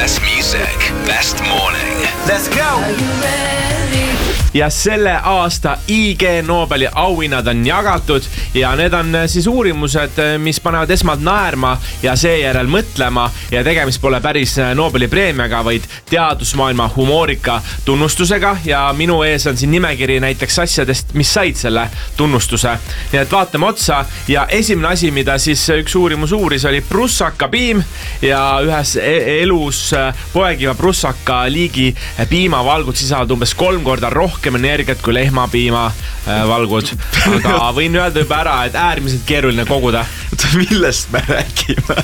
Best music, best morning. Let's go! Ja selle aasta IG Nobeli auhinnad on jagatud ja need on siis uurimused, mis panevad esmalt naerma ja seejärel mõtlema ja tegemist pole päris Nobeli preemiaga, vaid teadusmaailma humoorika tunnustusega ja minu ees on siin nimekiri näiteks asjadest, mis said selle tunnustuse. Nii et vaatame otsa ja esimene asi, mida siis üks uurimus uuris, oli prussaka piim ja ühes elus poegiva prussaka liigi piimavalgud sisaldavad umbes 3 korda rohkem energiat kui lehmapiima valgud. Aga võin öelda juba ära, et äärmiselt keeruline koguda. Millest me räägime?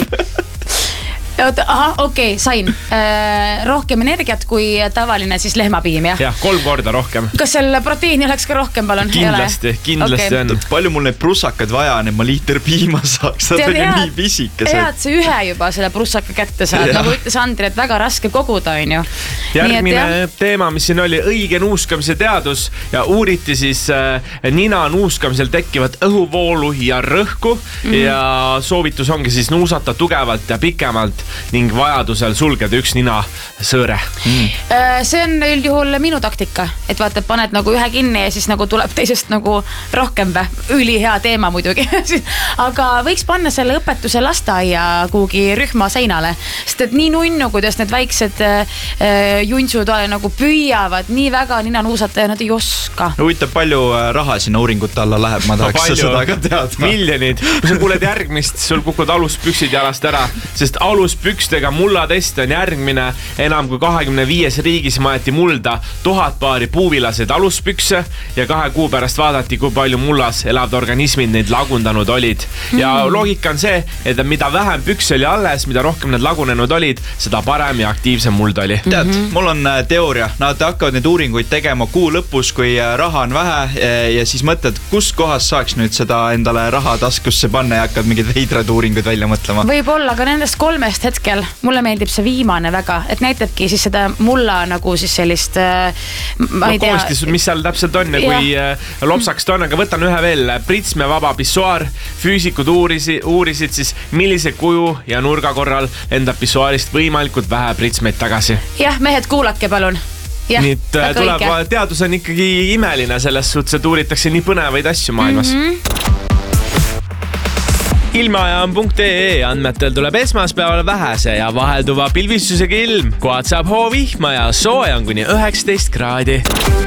Okei, sain. Rohkem energiat kui tavaline siis lehmapiim, jah? Jah, 3 korda rohkem. Kas seal proteiini oleks ka rohkem, palun? Kindlasti okay. On. Palju mul neid prussakad vaja on, et ma liiter piima saaks? Nad on ju nii pisikesed. Tead, see ühe juba selle prussaka kätte saad. Nagu ütles Andri, et väga raske koguda on ju. Järgmine teema, mis siin oli õige nuuskamise teadus ja uuriti siis nina nuuskamisel tekkivat õhuvoolu ja rõhku ja soovitus ongi siis nuusata tugevalt ja pikemalt ning vajadusel sulgeda üks nina sõõre. See on üldjuhul minu taktika, et vaata, paned nagu ühe kinni ja siis nagu tuleb teisest nagu rohkem üli hea teema muidugi. Aga võiks panna selle õpetuse lasteaia kuhugi rühma seinale, sest et nii nunnu, kuidas need väiksed junsud nagu püüavad nii väga nina nuusata ja nad ei oska. Huvitav, palju raha sinna uuringute alla läheb, ma tahaks seda ka teada. Miljonid. Kui sa kuuled järgmist, sul kukud aluspüksid jalast ära, sest aluspükstega mullatest on järgmine. Enam kui 25 riigis maeti mulda 1000 paari puuvilaseid aluspükse ja 2 kuu pärast vaadati, kui palju mullas elavad organismid neid lagundanud olid. Ja loogika on see, et mida vähem pükse oli alles, mida rohkem need lagunenud olid, seda parem ja aktiivsem muld oli. Tead, mul on teooria. Nad hakkavad neid uuringuid tegema kuu lõpus, kui raha on vähe ja siis mõtled, kus kohas saaks nüüd seda endale raha taskusse panna ja hakkad mingid veidrad uuringuid välja mõtlema. Võib-olla ka nendest 3 hetkel. Mulle meeldib see viimane väga, et näitabki siis seda mulla nagu siis sellist ma ei tea. Koostis, mis seal täpselt on ja kui lopsakst on, aga võtan ühe veel. Pritsme vaba pissuaar. Füüsikud uurisid siis, millise kuju ja nurga korral endab pissuaarist võimalikult vähe pritsmeid tagasi. Jah, mehed, kuulake palun. Nii et tuleb, teadus on ikkagi imeline selles suhtes, et uuritakse nii põnevaid asju maailmas. Ilmaaja.ee andmetel tuleb esmaspäeval vähese ja vahelduva pilvistusega ilm. Kohad saab hoovihma ja sooja on kuni 19 kraadi.